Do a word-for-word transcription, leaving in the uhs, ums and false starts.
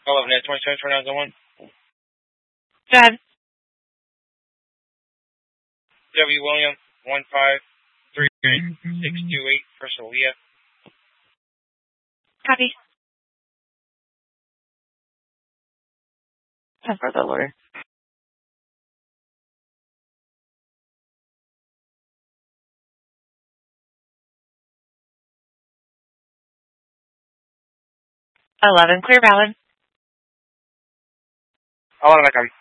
eleven at twenty-seven for nine oh one. Dad. W. William, one five three six two eight for Celia. Copy. ten for the lawyer. eleven, clear valid. eleven, I copy.